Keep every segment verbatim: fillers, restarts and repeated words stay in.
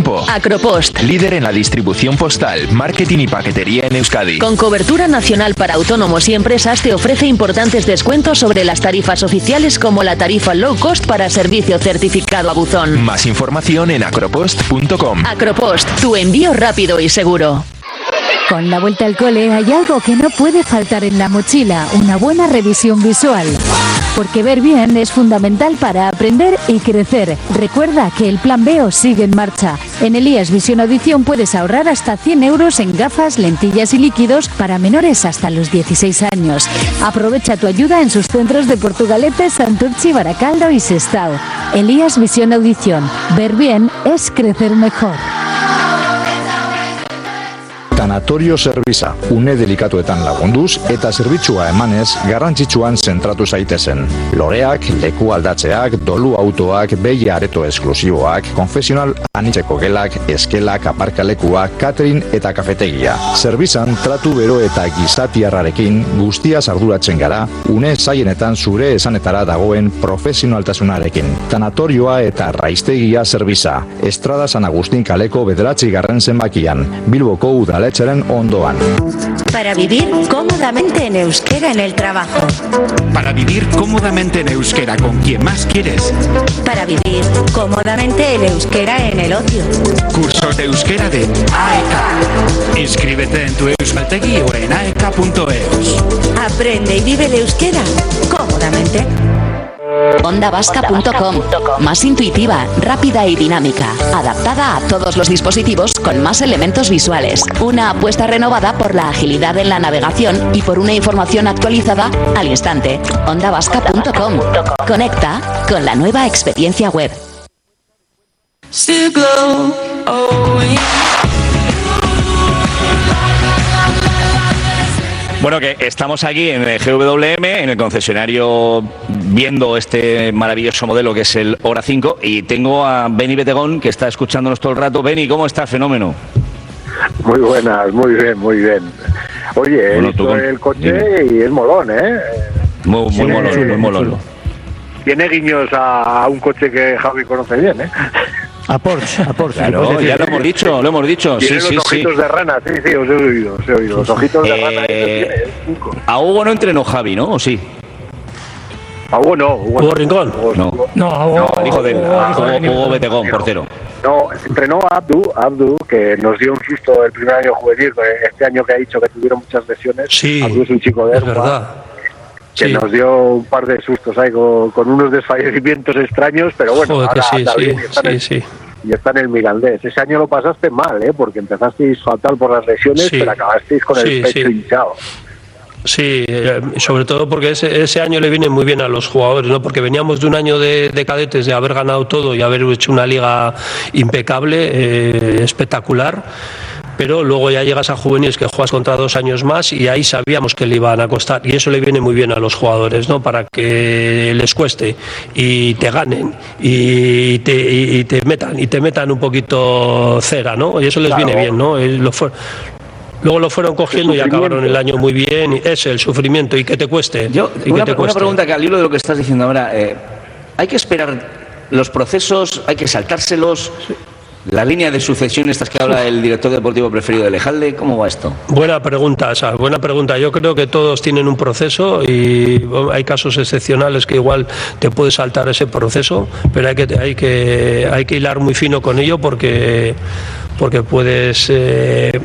tiempo. Acropost. Líder en la distribución postal, marketing y paquetería en Euskadi. Con cobertura nacional para autónomos y empresas, te ofrece importantes descuentos sobre las tarifas oficiales, como la tarifa low cost para servicio certificado a buzón. Más información en acropost punto com. Acropost, tu envío rápido y seguro. Con la vuelta al cole hay algo que no puede faltar en la mochila, una buena revisión visual. Porque ver bien es fundamental para aprender y crecer. Recuerda que el Plan Veo sigue en marcha. En Elías Visión Audición puedes ahorrar hasta cien euros en gafas, lentillas y líquidos para menores hasta los dieciséis años. Aprovecha tu ayuda en sus centros de Portugalete, Santurchi, Baracaldo y Sestao. Elías Visión Audición. Ver bien es crecer mejor. Tanatorio Zerbitza, une delikatuetan lagunduz eta zerbitzua emanez garrantzitsuan zentratu zaitezen. Loreak, leku aldatzeak, dolu autoak, behi areto esklusiboak, konfesional anitzeko gelak, eskelak, aparkalekuak, catering eta kafetegia. Zerbitzan tratu bero eta gizatiarrarekin guztiaz arduratzen gara, une zaienetan zure esanetara dagoen profesionaltasunarekin. Tanatorioa eta raiztegia Zerbitza, Estrada San Agustin kaleko bederatzi garren zenbakian, Bilboko udale ondoan. Para vivir cómodamente en euskera en el trabajo. Para vivir cómodamente en euskera con quien más quieres. Para vivir cómodamente en euskera en el ocio. Cursos de euskera de A E K. Inscríbete en tu euskaltegi o en aek punto eus. Aprende y vive el euskera cómodamente. onda vasca punto com. Más intuitiva, rápida y dinámica. Adaptada a todos los dispositivos con más elementos visuales. Una apuesta renovada por la agilidad en la navegación y por una información actualizada al instante. onda vasca punto com. Conecta con la nueva experiencia web. Bueno, que estamos aquí en el G W M, en el concesionario, viendo este maravilloso modelo que es el Hora cinco, y tengo a Beni Betegón, que está escuchándonos todo el rato. Beni, ¿cómo está? Fenómeno. Muy buenas, muy bien, muy bien. Oye, he visto el coche y es molón, ¿eh? Muy, muy tiene, molón, muy molón. Tiene guiños a, a un coche que Javi conoce bien, ¿eh? A Porsche, a Porsche. Claro, decir, ya lo hemos dicho, lo hemos dicho. Tiene sí, los sí, ojitos sí. de rana, sí, sí, os he oído, os he oído. Los ojitos de eh, rana. Tiene, cinco. A Hugo no entrenó Javi, ¿no? ¿O sí? A Hugo no. Hugo, Hugo Rincón. Hugo, no, Hugo, no, a Hugo, no, el hijo de él, a Hugo, Hugo Betegón, portero. No, entrenó a Abdu, Abdu, que nos dio un susto el primer año juvenil, este año que ha dicho que tuvieron muchas lesiones. Sí, Abdu es un chico de es verdad. que sí. nos dio un par de sustos ahí con, con unos desfallecimientos extraños, pero bueno, Joder, ahora que sí, anda sí, bien y está, sí, en el, sí. y está en el Mirandés. Ese año lo pasaste mal, ¿eh? Porque empezasteis fatal por las lesiones, Sí. pero acabasteis con Sí, el pecho sí. hinchado. Sí, eh, sobre todo porque ese, ese año le viene muy bien a los jugadores, ¿no? Porque veníamos de un año de, de cadetes, de haber ganado todo y haber hecho una liga impecable, eh, espectacular. Pero luego ya llegas a juveniles que juegas contra dos años más y ahí sabíamos que le iban a costar, y eso le viene muy bien a los jugadores, ¿no? Para que les cueste y te ganen y te, y te metan y te metan un poquito cera, ¿no? Y eso les Claro. viene bien, ¿no? Y lo fue, luego lo fueron cogiendo y acabaron el año muy bien. Y es el sufrimiento y que te cueste. Yo, y una, que te una cueste. pregunta que al hilo de lo que estás diciendo ahora, eh, ¿hay que esperar los procesos, hay que saltárselos? La línea de sucesión, estas que habla el director deportivo preferido de Lejalde, ¿cómo va esto? Buena pregunta, esa, buena pregunta. Yo creo que todos tienen un proceso y bueno, hay casos excepcionales que igual te puedes saltar ese proceso, pero hay que hay que hay que hilar muy fino con ello porque porque puedes eh,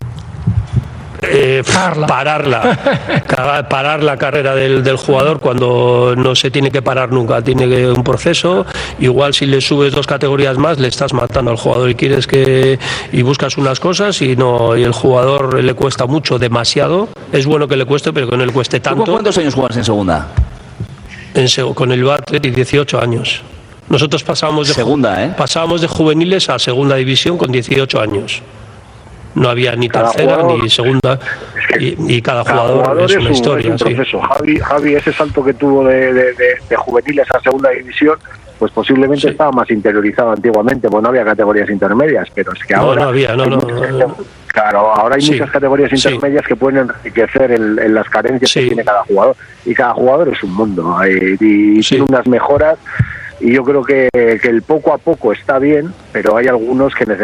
Eh, pararla, parar la carrera del, del jugador cuando no se tiene que parar nunca, tiene que un proceso. Igual si le subes dos categorías más le estás matando al jugador y quieres que y buscas unas cosas y no y el jugador le cuesta mucho, demasiado. Es bueno que le cueste, pero que no le cueste tanto. ¿Cuántos años juegas en segunda? En, con el Athletic dieciocho años. Nosotros pasábamos de segunda, ¿eh? pasábamos de juveniles a segunda división con dieciocho años. No había ni cada tercera jugador, ni segunda, es que y, y cada, cada jugador, jugador es una es un, historia. Es un proceso. Sí. Javi, Javi, ese salto que tuvo de, de, de, de juveniles a segunda división, pues posiblemente sí. estaba más interiorizado antiguamente, pues no había categorías intermedias, pero es que no, ahora... No, había, no, no. Muchas, claro, ahora hay sí. muchas categorías intermedias sí. que pueden enriquecer el, en las carencias sí. que tiene cada jugador, y cada jugador es un mundo, y, y sí. tiene unas mejoras, y yo creo que, que el poco a poco está bien, pero hay algunos que necesitan